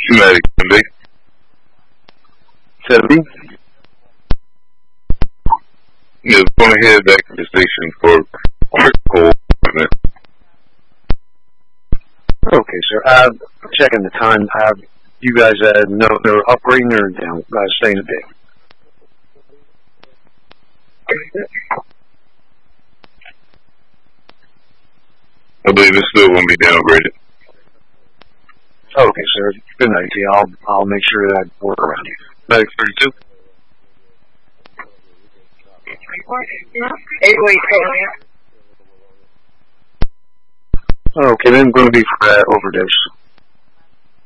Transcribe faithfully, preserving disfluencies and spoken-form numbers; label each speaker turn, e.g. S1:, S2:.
S1: Medic, Cindy.
S2: Cindy?
S1: Yes, going to head back to the station for critical equipment.
S2: Okay, sir. Uh, checking the time. Uh, you guys uh, know they're upgrading or down, uh, staying a bit?
S1: I believe it's still going to be downgraded.
S2: Okay, sir. Good night to you. I'll, I'll make sure that I work around you.
S1: Medic thirty-two.
S2: Okay, then going to be for uh, overdose.